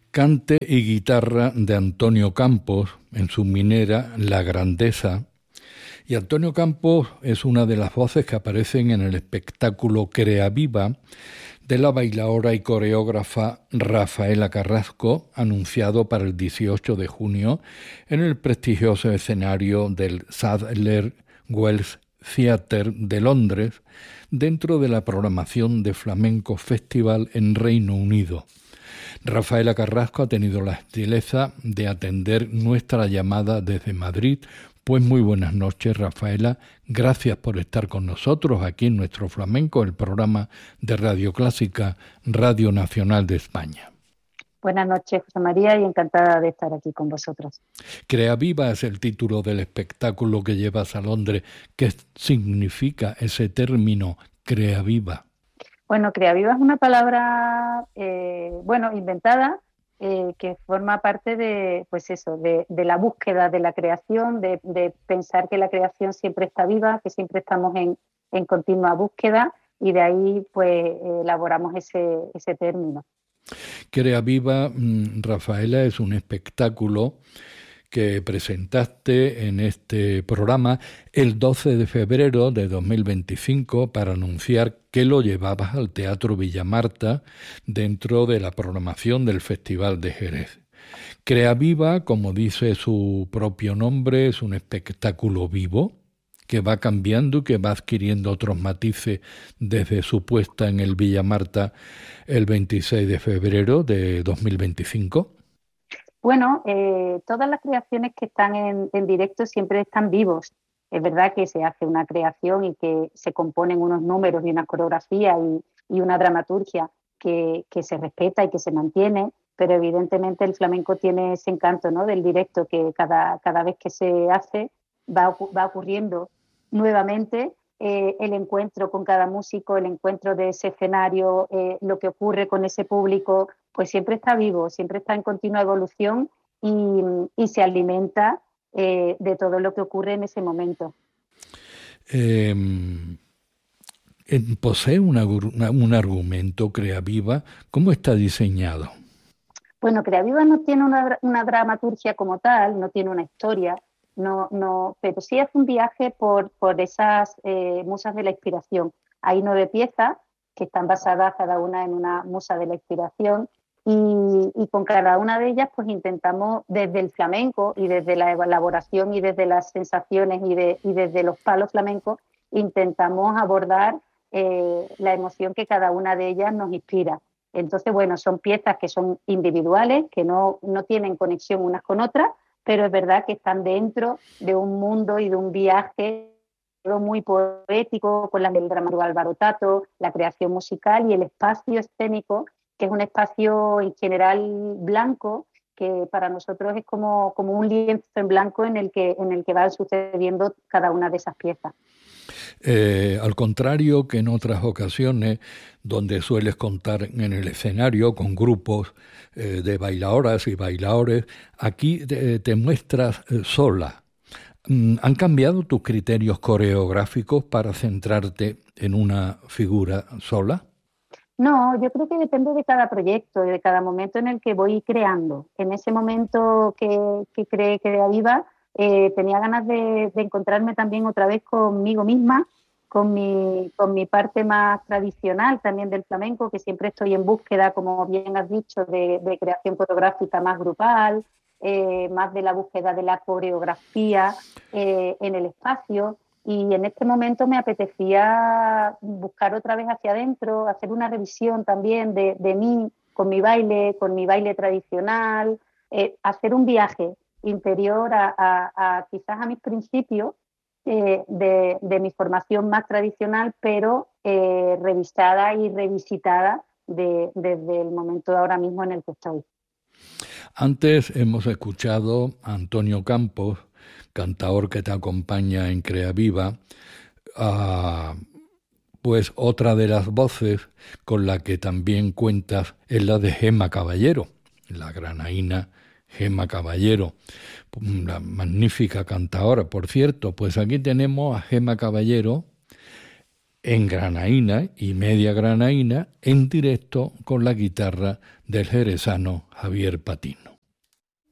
Cante y guitarra de Antonio Campos en su minera La Grandeza. Y Antonio Campos es una de las voces que aparecen en el espectáculo Crea Viva de la bailaora y coreógrafa Rafaela Carrasco, anunciado para el 18 de junio en el prestigioso escenario del Sadler Wells Theatre de Londres, dentro de la programación de Flamenco Festival en Reino Unido. Rafaela Carrasco ha tenido la gentileza de atender nuestra llamada desde Madrid. Pues muy buenas noches, Rafaela. Gracias por estar con nosotros aquí en Nuestro Flamenco, el programa de Radio Clásica, Radio Nacional de España. Buenas noches, José María, y encantada de estar aquí con vosotros. Crea Viva es el título del espectáculo que llevas a Londres. ¿Qué significa ese término, Crea Viva? Bueno, Crea Viva es una palabra, inventada, que forma parte de, pues eso, de la búsqueda de la creación, de pensar que la creación siempre está viva, que siempre estamos en continua búsqueda, y de ahí pues elaboramos ese término. Crea Viva, Rafaela, es un espectáculo que presentaste en este programa el 12 de febrero de 2025 para anunciar que lo llevabas al Teatro Villamarta dentro de la programación del Festival de Jerez. Crea Viva, como dice su propio nombre, es un espectáculo vivo que va cambiando y que va adquiriendo otros matices desde su puesta en el Villamarta el 26 de febrero de 2025. Bueno, todas las creaciones que están en directo siempre están vivos. Es verdad que se hace una creación y que se componen unos números y una coreografía y una dramaturgia que se respeta y que se mantiene, pero evidentemente el flamenco tiene ese encanto, ¿no?, del directo, que cada vez que se hace va ocurriendo nuevamente el encuentro con cada músico, el encuentro de ese escenario, lo que ocurre con ese público, pues siempre está vivo, siempre está en continua evolución y se alimenta de todo lo que ocurre en ese momento. ¿Posee un argumento, Crea Viva? ¿Cómo está diseñado? Bueno, Crea Viva no tiene una dramaturgia como tal, no tiene una historia, no, pero sí hace un viaje por esas musas de la inspiración. Hay 9 piezas que están basadas cada una en una musa de la inspiración y con cada una de ellas pues intentamos desde el flamenco y desde la elaboración y desde las sensaciones y desde los palos flamencos intentamos abordar la emoción que cada una de ellas nos inspira. Entonces, bueno, son piezas que son individuales, que no tienen conexión unas con otras, pero es verdad que están dentro de un mundo y de un viaje muy poético, con el dramaturgo Álvaro Tato, la creación musical y el espacio escénico, que es un espacio en general blanco, que para nosotros es como un lienzo en blanco en el que van sucediendo cada una de esas piezas. Al contrario que en otras ocasiones donde sueles contar en el escenario con grupos de bailadoras y bailadores, aquí te muestras sola. ¿Han cambiado tus criterios coreográficos para centrarte en una figura sola? No, yo creo que depende de cada proyecto y de cada momento en el que voy creando. En ese momento que creé Crea Viva, tenía ganas de encontrarme también otra vez conmigo misma, con mi parte más tradicional también del flamenco, que siempre estoy en búsqueda, como bien has dicho, de creación coreográfica más grupal, más de la búsqueda de la coreografía en el espacio. Y en este momento me apetecía buscar otra vez hacia adentro, hacer una revisión también de mí, con mi baile tradicional, hacer un viaje interior a quizás a mis principios de mi formación más tradicional, pero revisada y revisitada desde el momento ahora mismo en el que estoy. Antes hemos escuchado a Antonio Campos, cantaor que te acompaña en Crea Viva, pues otra de las voces con la que también cuentas es la de Gemma Caballero, la granaína Gemma Caballero, una magnífica cantaora, por cierto. Pues aquí tenemos a Gemma Caballero en granaína y media granaína en directo con la guitarra del jerezano Javier Patino.